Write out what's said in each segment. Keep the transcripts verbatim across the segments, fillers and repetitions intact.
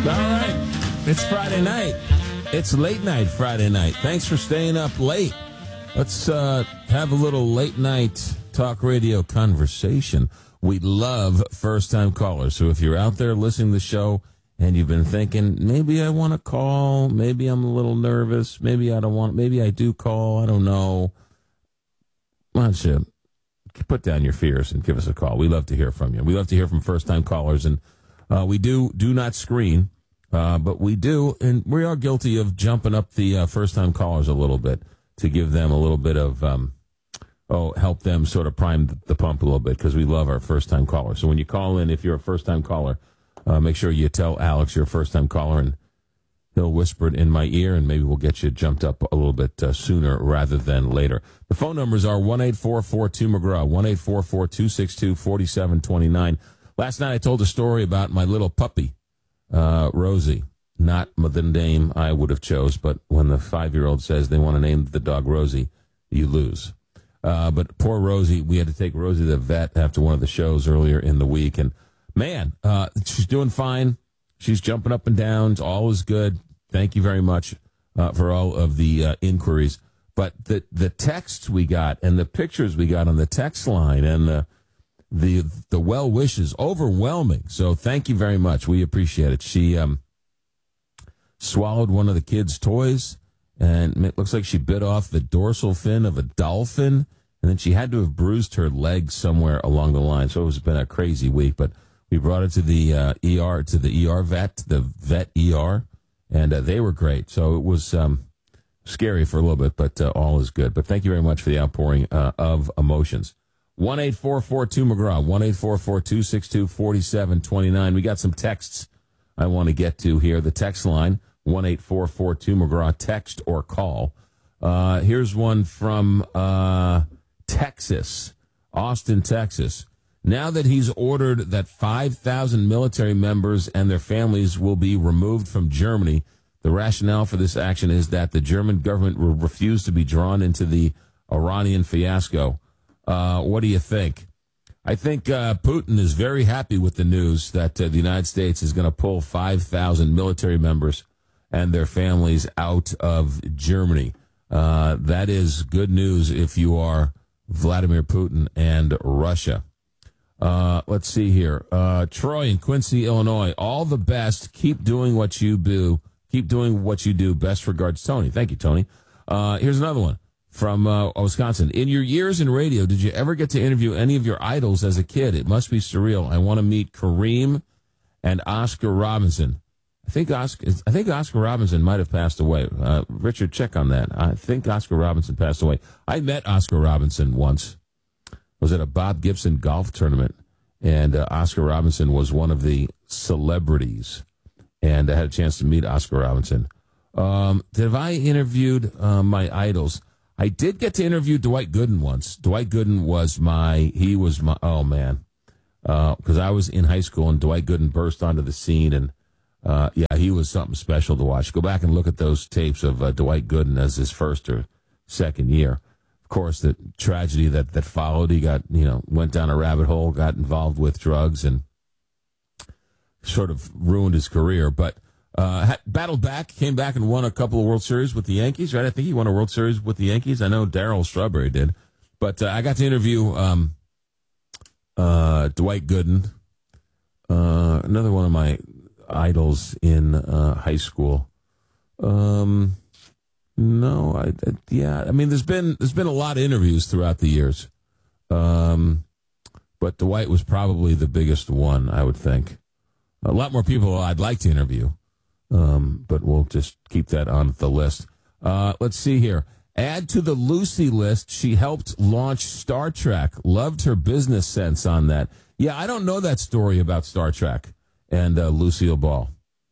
All right. It's Friday night. It's late night Friday night. Thanks for staying up late. Let's uh, have a little late night talk radio conversation. We love first-time callers. So if you're out there listening to the show and you've been thinking, maybe I want to call, maybe I'm a little nervous, maybe I don't want, maybe I do call, I don't know. Why don't you put down your fears and give us a call? We love to hear from you. We love to hear from first-time callers, and uh, we do do not screen, uh, but we do, and we are guilty of jumping up the uh, first-time callers a little bit to give them a little bit of, um, oh, help them sort of prime the pump a little bit, because we love our first-time callers. So when you call in, if you're a first-time caller, uh, make sure you tell Alex you're a first-time caller, and he'll whisper it in my ear, and maybe we'll get you jumped up a little bit uh, sooner rather than later. The phone numbers are one eight four four two McGraw, one eight four four two six two four seven two nine. Last night I told a story about my little puppy, uh, Rosie. Not the name I would have chose, but when the five-year-old says they want to name the dog Rosie, you lose. Uh, but poor Rosie, we had to take Rosie to the vet after one of the shows earlier in the week, and man, uh, she's doing fine. She's jumping up and down. All is good. Thank you very much uh, for all of the uh, inquiries. But the the texts we got and the pictures we got on the text line and the the the well wishes, overwhelming. So thank you very much. We appreciate it. She um, swallowed one of the kids' toys, and it looks like she bit off the dorsal fin of a dolphin, and then she had to have bruised her leg somewhere along the line. So it's been a crazy week. But we brought her to the uh, E R, to the E R vet, the vet E R. And uh, they were great. So it was um, scary for a little bit, but uh, all is good. But thank you very much for the outpouring uh, of emotions. one eight four four two McGraw, one eight four four two six two four seven two nine. We got some texts I want to get to here. The text line, one eight four four two McGraw, text or call. Uh, here's one from uh, Texas, Austin, Texas. Now that he's ordered that five thousand military members and their families will be removed from Germany, the rationale for this action is that the German government will refuse to be drawn into the Iranian fiasco. Uh, what do you think? I think uh, Putin is very happy with the news that uh, the United States is going to pull five thousand military members and their families out of Germany. Uh, that is good news if you are Vladimir Putin and Russia. Uh, let's see here. Uh, Troy in Quincy, Illinois. All the best. Keep doing what you do. Keep doing what you do. Best regards, Tony. Thank you, Tony. Uh, here's another one from uh, Wisconsin. In your years in radio, did you ever get to interview any of your idols as a kid? It must be surreal. I want to meet Kareem and Oscar Robinson. I think Oscar, I think Oscar Robinson might have passed away. Uh, Richard, check on that. I think Oscar Robinson passed away. I met Oscar Robinson once. Was at a Bob Gibson golf tournament, and uh, Oscar Robinson was one of the celebrities, and I had a chance to meet Oscar Robinson. Um, have I interviewed uh, my idols? I did get to interview Dwight Gooden once. Dwight Gooden was my, he was my, oh man, because uh, I was in high school, and Dwight Gooden burst onto the scene, and uh, yeah, he was something special to watch. Go back and look at those tapes of uh, Dwight Gooden as his first or second year. Of course, the tragedy that, that followed, he got, you know, went down a rabbit hole, got involved with drugs, and sort of ruined his career. But uh, had, battled back, came back and won a couple of World Series with the Yankees, right? I think he won a World Series with the Yankees. I know Darryl Strawberry did. But uh, I got to interview um, uh, Dwight Gooden, uh, another one of my idols in uh, high school. Um... No, I, I yeah. I mean, there's been there's been a lot of interviews throughout the years, um, but Dwight was probably the biggest one, I would think. A lot more people I'd like to interview, um, but we'll just keep that on the list. Uh, let's see here. Add to the Lucy list. She helped launch Star Trek. Loved her business sense on that. Yeah, I don't know that story about Star Trek and uh, Lucille Ball.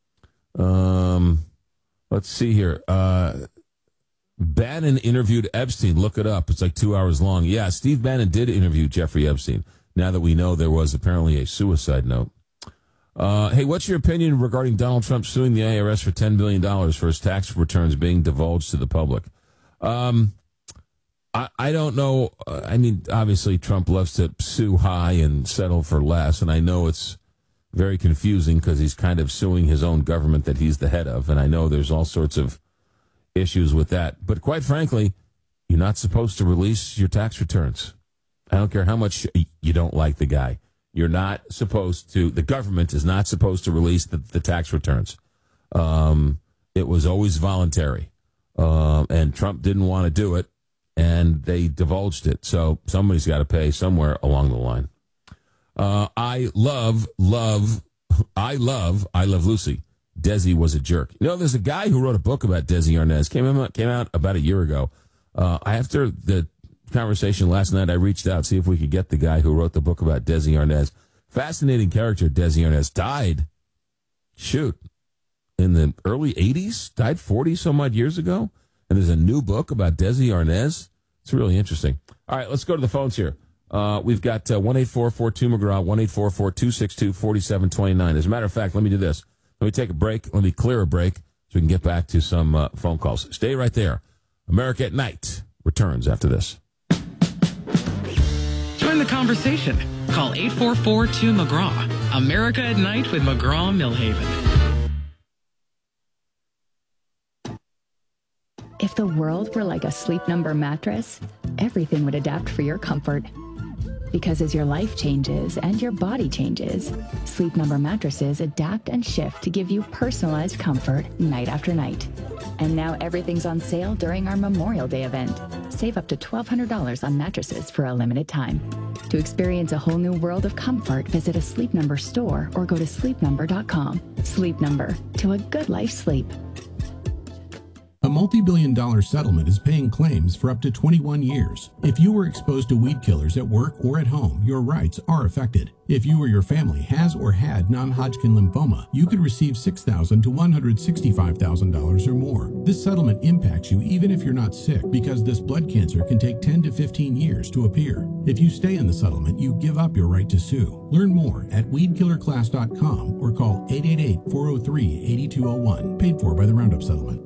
Um, let's see here. Uh, Bannon interviewed Epstein. Look it up. It's like two hours long. Yeah, Steve Bannon did interview Jeffrey Epstein, now that we know there was apparently a suicide note. Uh, hey, what's your opinion regarding Donald Trump suing the I R S for ten billion dollars for his tax returns being divulged to the public? Um, I, I don't know. I mean, obviously, Trump loves to sue high and settle for less, and I know it's very confusing because he's kind of suing his own government that he's the head of. And I know there's all sorts of issues with that. But quite frankly, you're not supposed to release your tax returns. I don't care how much you don't like the guy. You're not supposed to, the government is not supposed to release the, the tax returns. Um, it was always voluntary. Uh, and Trump didn't want to do it, and they divulged it. So somebody's got to pay somewhere along the line. Uh, I love, love, I love, I Love Lucy. Desi was a jerk. You know, there's a guy who wrote a book about Desi Arnaz. Came out, came out about a year ago. Uh, after the conversation last night, I reached out, see if we could get the guy who wrote the book about Desi Arnaz. Fascinating character, Desi Arnaz. Died, shoot, in the early eighties, died forty some odd years ago. And there's a new book about Desi Arnaz. It's really interesting. All right, let's go to the phones here. Uh, we've got uh, one eight four four two McGraw, one eight four four two six two four seven two nine. As a matter of fact, let me do this. Let me take a break. Let me clear a break so we can get back to some uh, phone calls. Stay right there. America at Night returns after this. Join the conversation. Call eight four four two McGraw. America at Night with McGraw Millhaven. If the world were like a Sleep Number mattress, everything would adapt for your comfort. Because as your life changes and your body changes, Sleep Number mattresses adapt and shift to give you personalized comfort night after night. And now everything's on sale during our Memorial Day event. Save up to twelve hundred dollars on mattresses for a limited time. To experience a whole new world of comfort, visit a Sleep Number store or go to sleep number dot com. Sleep Number, to a good life sleep. A multi-billion dollar settlement is paying claims for up to twenty-one years. If you were exposed to weed killers at work or at home, your rights are affected. If you or your family has or had non-Hodgkin lymphoma, you could receive six thousand dollars to one hundred sixty-five thousand dollars or more. This settlement impacts you even if you're not sick, because this blood cancer can take ten to fifteen years to appear. If you stay in the settlement, you give up your right to sue. Learn more at weed killer class dot com or call eight eight eight, four oh three, eight two oh one. Paid for by the Roundup Settlement.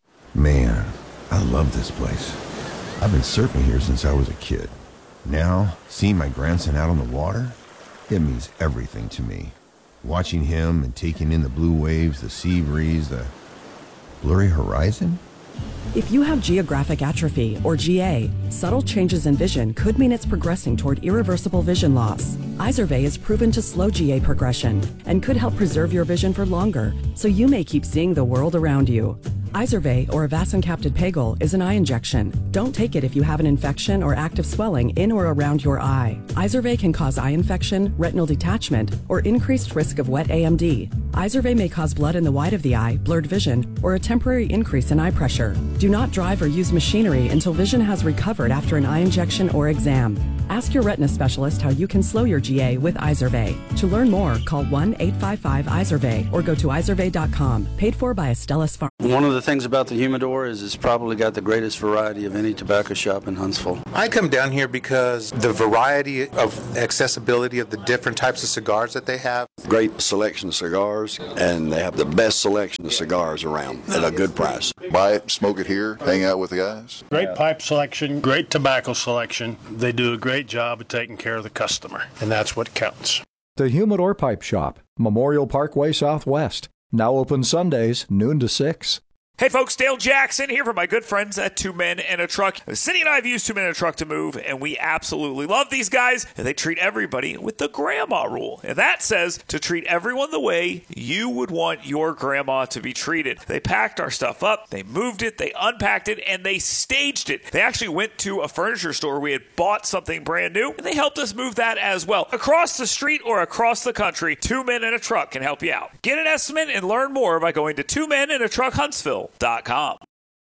Man, I love this place. I've been surfing here since I was a kid. Now, seeing my grandson out on the water, it means everything to me. Watching him and taking in the blue waves, the sea breeze, the blurry horizon. If you have geographic atrophy, or G A, subtle changes in vision could mean it's progressing toward irreversible vision loss. Izervay is proven to slow G A progression and could help preserve your vision for longer, so you may keep seeing the world around you. Izervay, or avacincaptad pegol, is an eye injection. Don't take it if you have an infection or active swelling in or around your eye. Izervay can cause eye infection, retinal detachment, or increased risk of wet A M D. Izervay may cause blood in the white of the eye, blurred vision, or a temporary increase in eye pressure. Do not drive or use machinery until vision has recovered after an eye injection or exam. Ask your retina specialist how you can slow your G A with Izervay. To learn more, call one eight five five Izervay or go to izervay dot com. Paid for by Astellas Pharma. One of the things about the Humidor is it's probably got the greatest variety of any tobacco shop in Huntsville. I come down here because the variety of accessibility of the different types of cigars that they have. Great selection of cigars, and they have the best selection of cigars around at a good price. Buy it, smoke it here, hang out with the guys. Great pipe selection, great tobacco selection. They do a great job of taking care of the customer, and that's what counts. The Humidor Pipe Shop, Memorial Parkway Southwest. Now open Sundays, noon to six. Hey folks, Dale Jackson here for my good friends at Two Men and a Truck. Cindy and I have used Two Men and a Truck to move, and we absolutely love these guys, and they treat everybody with the grandma rule. And that says to treat everyone the way you would want your grandma to be treated. They packed our stuff up, they moved it, they unpacked it, and they staged it. They actually went to a furniture store. We had bought something brand new, and they helped us move that as well. Across the street or across the country, Two Men and a Truck can help you out. Get an estimate and learn more by going to Two Men and a Truck Huntsville dot com.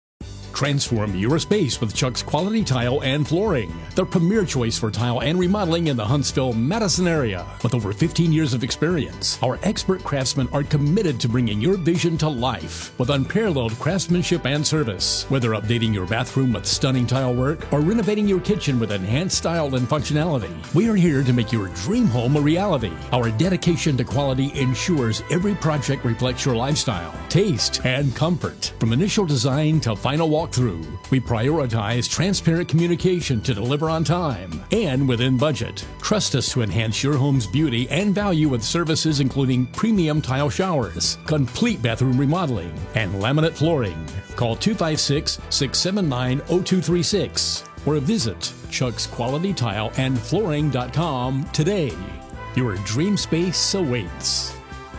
Transform your space with Chuck's Quality Tile and Flooring, the premier choice for tile and remodeling in the Huntsville-Madison area. With over fifteen years of experience, our expert craftsmen are committed to bringing your vision to life with unparalleled craftsmanship and service. Whether updating your bathroom with stunning tile work or renovating your kitchen with enhanced style and functionality, we are here to make your dream home a reality. Our dedication to quality ensures every project reflects your lifestyle, taste, and comfort. From initial design to final wall walkthrough. We prioritize transparent communication to deliver on time and within budget. Trust us to enhance your home's beauty and value with services including premium tile showers, complete bathroom remodeling, and laminate flooring. Call two five six, six seven nine, zero two three six or visit chucks quality tile and flooring dot com today. Your dream space awaits.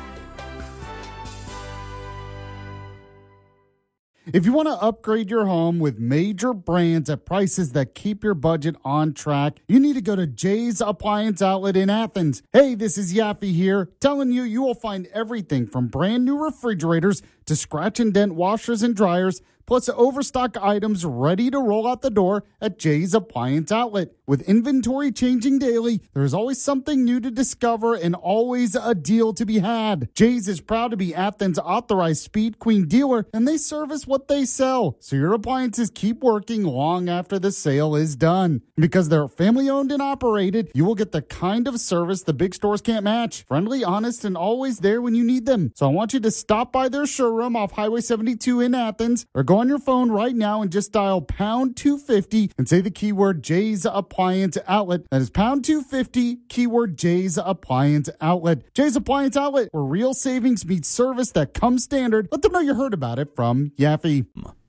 If you want to upgrade your home with major brands at prices that keep your budget on track, you need to go to Jay's Appliance Outlet in Athens. Hey, this is Yaffe here, telling you you will find everything from brand new refrigerators to scratch and dent washers and dryers, plus overstock items ready to roll out the door at Jay's Appliance Outlet. With inventory changing daily, there's always something new to discover and always a deal to be had. Jay's is proud to be Athens' authorized Speed Queen dealer, and they service what they sell, so your appliances keep working long after the sale is done. Because they're family owned and operated, you will get the kind of service the big stores can't match. Friendly, honest, and always there when you need them. So I want you to stop by their showroom off Highway seventy-two in Athens, or go on your phone right now and just dial pound two fifty and say the keyword Jay's Appliance Outlet. That is pound two fifty, keyword Jay's Appliance Outlet. Jay's Appliance Outlet, where real savings meets service that comes standard. Let them know you heard about it from Yaffe.